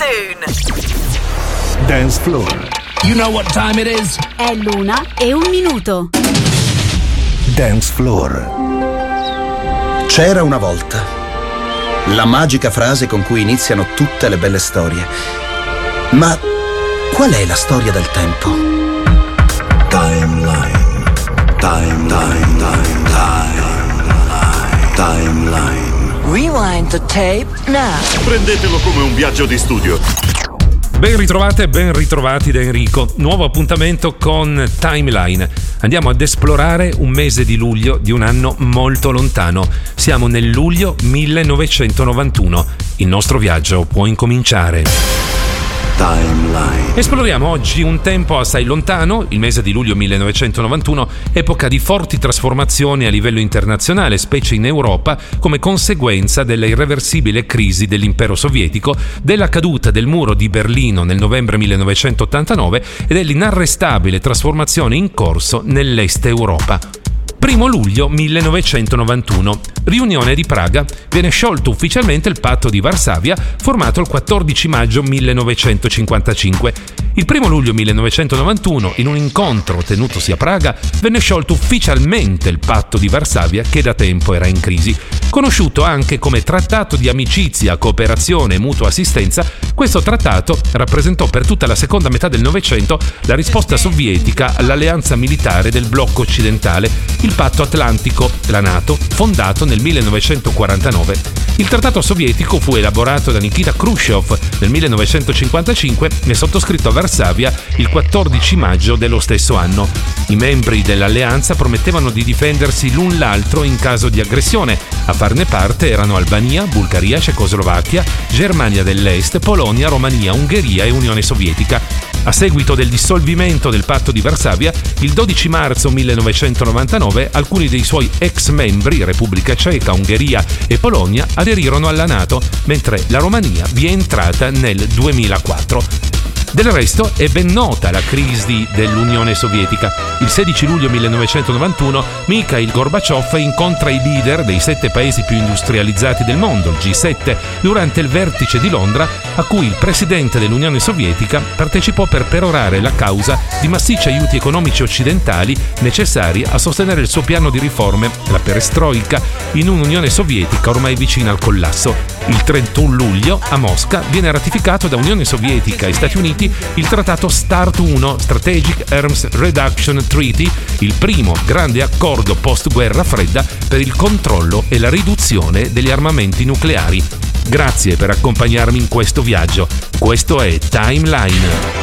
soon. Dance Floor. You know what time it is? È l'1:01. Dance Floor. C'era una volta. La magica frase con cui iniziano tutte le belle storie. Ma qual è la storia del tempo? Timeline. Rewind the tape now. Prendetelo come un viaggio di studio. Ben ritrovate e ben ritrovati da Enrico. Nuovo appuntamento con Timeline. Andiamo ad esplorare un mese di luglio di un anno molto lontano. Siamo nel luglio 1991. Il nostro viaggio può incominciare. Timeline. Esploriamo oggi un tempo assai lontano, il mese di luglio 1991, epoca di forti trasformazioni a livello internazionale, specie in Europa, come conseguenza della irreversibile crisi dell'impero sovietico, della caduta del muro di Berlino nel novembre 1989 e dell'inarrestabile trasformazione in corso nell'est Europa. 1 luglio 1991. Riunione di Praga. Viene sciolto ufficialmente il patto di Varsavia, formato il 14 maggio 1955. Il 1 luglio 1991, in un incontro tenutosi a Praga, venne sciolto ufficialmente il patto di Varsavia, che da tempo era in crisi. Conosciuto anche come Trattato di amicizia, cooperazione e mutua assistenza, questo trattato rappresentò per tutta la seconda metà del Novecento la risposta sovietica all'alleanza militare del blocco occidentale, il Patto Atlantico, la NATO, fondato nel 1949. Il trattato sovietico fu elaborato da Nikita Khrushchev nel 1955 e sottoscritto a Varsavia il 14 maggio dello stesso anno. I membri dell'alleanza promettevano di difendersi l'un l'altro in caso di aggressione. A farne parte erano Albania, Bulgaria, Cecoslovacchia, Germania dell'Est, Polonia, Romania, Ungheria e Unione Sovietica. A seguito del dissolvimento del patto di Varsavia, il 12 marzo 1999 alcuni dei suoi ex membri, Repubblica Ceca, Ungheria e Polonia, aderirono alla NATO, mentre la Romania vi è entrata nel 2004. Del resto è ben nota la crisi dell'Unione Sovietica. Il 16 luglio 1991 Mikhail Gorbaciov incontra i leader dei 7 paesi più industrializzati del mondo, il G7, durante il vertice di Londra, a cui il presidente dell'Unione Sovietica partecipò per perorare la causa di massicci aiuti economici occidentali necessari a sostenere il suo piano di riforme, la perestroika, in un'Unione Sovietica ormai vicina al collasso. Il 31 luglio a Mosca viene ratificato da Unione Sovietica e Stati Uniti il trattato START 1, Strategic Arms Reduction Treaty, il primo grande accordo post-guerra fredda per il controllo e la riduzione degli armamenti nucleari. Grazie per accompagnarmi in questo viaggio. Questo è Timeline.